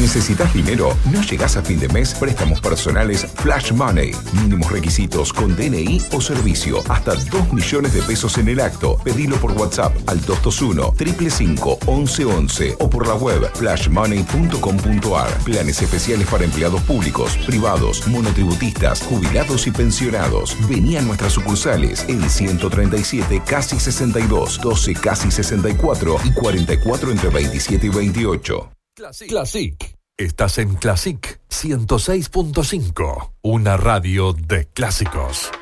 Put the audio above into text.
¿Necesitas dinero? ¿No llegás a fin de mes? Préstamos personales Flash Money. Mínimos requisitos con DNI o servicio. Hasta 2 millones de pesos en el acto. Pedilo por WhatsApp al 221-555-1111 o por la web flashmoney.com.ar. Planes especiales para empleados públicos, privados, monotributistas, jubilados y pensionados. Vení a nuestras sucursales en 137 casi 62, 12 casi 64 y 44 entre 27 y 28. Classic. Estás en Classic 106.5, una radio de clásicos.